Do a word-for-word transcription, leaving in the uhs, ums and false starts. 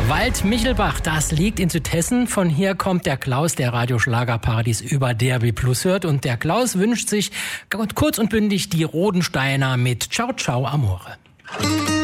Wald-Michelbach, das liegt in Südhessen. Von hier kommt der Klaus, der Radio Schlagerparadies über D R B Plus hört. Und der Klaus wünscht sich kurz und bündig die Rodensteiner mit Ciao Ciao Amore.